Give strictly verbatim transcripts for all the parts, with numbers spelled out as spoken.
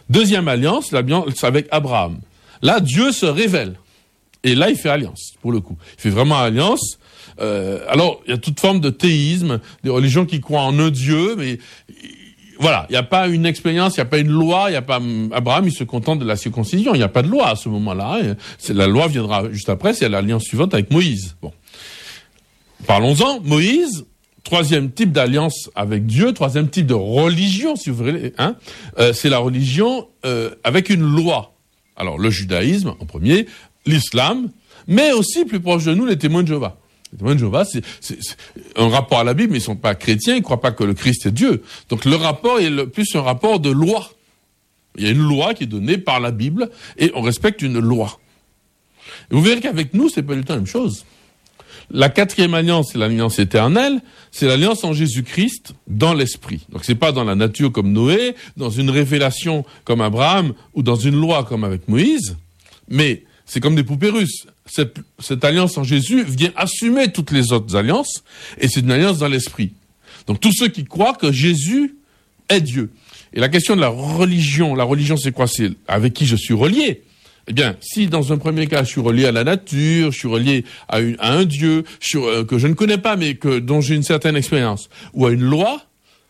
Deuxième alliance, l'alliance avec Abraham. Là, Dieu se révèle. Et là, il fait alliance, pour le coup. Il fait vraiment alliance. Euh, alors, il y a toute forme de théisme, des religions qui croient en un Dieu, mais voilà, il n'y a pas une expérience, il n'y a pas une loi, il n'y a pas Abraham, il se contente de la circoncision. Il n'y a pas de loi à ce moment-là. Hein. C'est, la loi viendra juste après, c'est l'alliance suivante avec Moïse. Bon, parlons-en. Moïse, troisième type d'alliance avec Dieu, troisième type de religion, si vous voulez. Hein, euh, c'est la religion euh, avec une loi. Alors, le judaïsme en premier, l'islam, mais aussi plus proche de nous, les témoins de Jéhovah. Les témoins de Jéhovah, c'est, c'est, c'est un rapport à la Bible, mais ils sont pas chrétiens, ils croient pas que le Christ est Dieu. Donc le rapport est le, plus un rapport de loi. Il y a une loi qui est donnée par la Bible, et on respecte une loi. Et vous verrez qu'avec nous, c'est pas du tout la même chose. La quatrième alliance, c'est l'alliance éternelle, c'est l'alliance en Jésus-Christ dans l'esprit. Donc c'est pas dans la nature comme Noé, dans une révélation comme Abraham, ou dans une loi comme avec Moïse, mais c'est comme des poupées russes. Cette, cette alliance en Jésus vient assumer toutes les autres alliances, et c'est une alliance dans l'esprit. Donc tous ceux qui croient que Jésus est Dieu. Et la question de la religion, la religion c'est quoi? C'est avec qui je suis relié. Eh bien, si dans un premier cas je suis relié à la nature, je suis relié à, une, à un Dieu je, euh, que je ne connais pas, mais que, dont j'ai une certaine expérience, ou à une loi,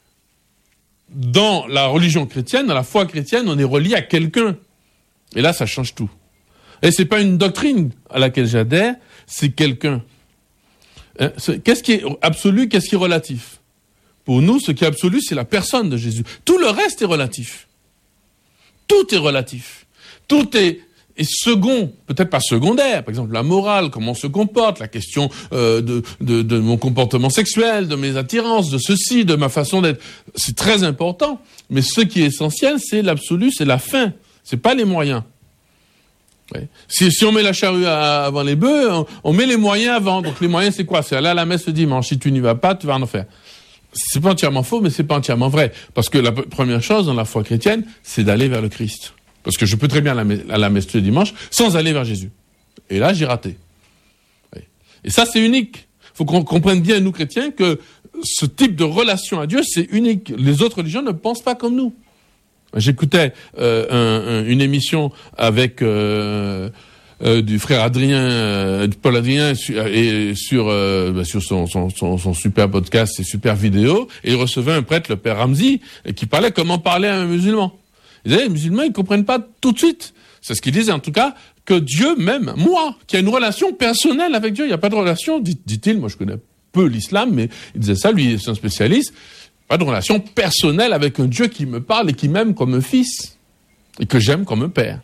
dans la religion chrétienne, dans la foi chrétienne, on est relié à quelqu'un. Et là, ça change tout. Et c'est pas une doctrine à laquelle j'adhère, c'est quelqu'un. Hein, c'est, qu'est-ce qui est absolu, qu'est-ce qui est relatif? Pour nous, ce qui est absolu, c'est la personne de Jésus. Tout le reste est relatif. Tout est relatif. Tout est, est second, peut-être pas secondaire. Par exemple, la morale, comment on se comporte, la question euh, de, de, de mon comportement sexuel, de mes attirances, de ceci, de ma façon d'être. C'est très important. Mais ce qui est essentiel, c'est l'absolu, c'est la fin. C'est pas les moyens. Ouais. Si, si on met la charrue à, avant les bœufs, on, on met les moyens avant. Donc les moyens, c'est quoi? C'est aller à la messe le dimanche. Si tu n'y vas pas, tu vas en enfer. C'est pas entièrement faux, mais c'est pas entièrement vrai. Parce que la p- première chose dans la foi chrétienne, c'est d'aller vers le Christ. Parce que je peux très bien aller à la messe le dimanche sans aller vers Jésus. Et là, j'ai raté. Ouais. Et ça, c'est unique. Il faut qu'on comprenne bien, nous chrétiens, que ce type de relation à Dieu, c'est unique. Les autres religions ne pensent pas comme nous. J'écoutais euh, un, un, une émission avec euh, euh, du frère Adrien, euh, Paul Adrien, sur, et sur euh, bah, sur son, son, son, son super podcast, ses super vidéos, et il recevait un prêtre, le père Ramzi, qui parlait comment parler à un musulman. Il disait, les musulmans, ils comprennent pas tout de suite. C'est ce qu'il disait, en tout cas, que Dieu même, moi, qui a une relation personnelle avec Dieu, il n'y a pas de relation, dit, dit-il, moi je connais peu l'islam, mais il disait ça, lui, c'est un spécialiste. Pas de relation personnelle avec un Dieu qui me parle et qui m'aime comme un fils et que j'aime comme un père.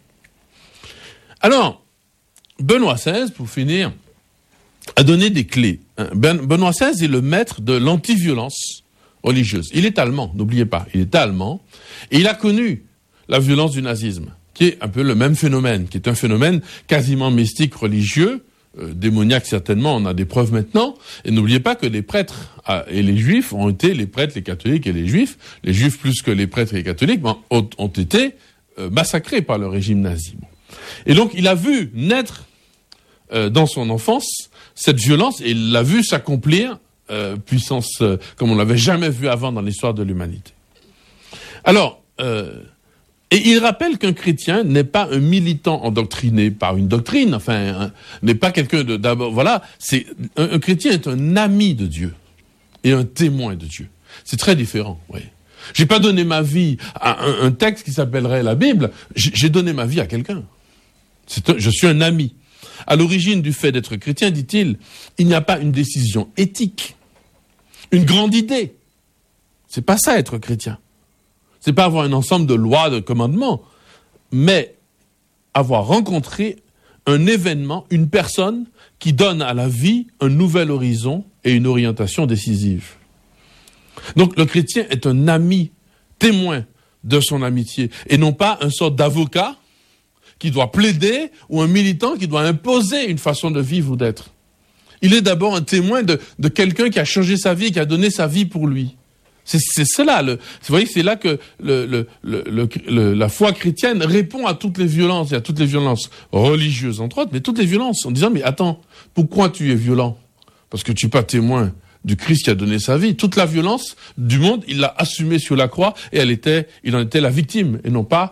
Alors, Benoît seize, pour finir, a donné des clés. Ben, Benoît seize est le maître de l'anti-violence religieuse. Il est allemand, n'oubliez pas, il est allemand, et il a connu la violence du nazisme, qui est un peu le même phénomène, qui est un phénomène quasiment mystique religieux, Euh, démoniaque certainement, on a des preuves maintenant, et n'oubliez pas que les prêtres ah, et les juifs ont été, les prêtres, les catholiques et les juifs, les juifs plus que les prêtres et les catholiques, ben, ont, ont été euh, massacrés par le régime nazi. Bon. Et donc il a vu naître euh, dans son enfance cette violence, et il l'a vu s'accomplir, euh, puissance euh, comme on l'avait jamais vu avant dans l'histoire de l'humanité. Alors, euh, et il rappelle qu'un chrétien n'est pas un militant endoctriné par une doctrine, enfin, un, n'est pas quelqu'un de, d'abord, voilà, c'est, un, un chrétien est un ami de Dieu et un témoin de Dieu. C'est très différent, oui. J'ai pas donné ma vie à un, un texte qui s'appellerait la Bible, j'ai, j'ai donné ma vie à quelqu'un. C'est un, je suis un ami. À l'origine du fait d'être chrétien, dit-il, il n'y a pas une décision éthique, une grande idée. C'est pas ça être chrétien. C'est pas avoir un ensemble de lois, de commandements, mais avoir rencontré un événement, une personne qui donne à la vie un nouvel horizon et une orientation décisive. Donc le chrétien est un ami, témoin de son amitié, et non pas un sorte d'avocat qui doit plaider ou un militant qui doit imposer une façon de vivre ou d'être. Il est d'abord un témoin de, de quelqu'un qui a changé sa vie, qui a donné sa vie pour lui. C'est, c'est cela. Le, vous voyez, c'est là que le, le, le, le, le, la foi chrétienne répond à toutes les violences, et à toutes les violences religieuses, entre autres, mais toutes les violences, en disant, mais attends, pourquoi tu es violent? Parce que tu n'es pas témoin du Christ qui a donné sa vie. Toute la violence du monde, il l'a assumée sur la croix, et elle était, il en était la victime, et non pas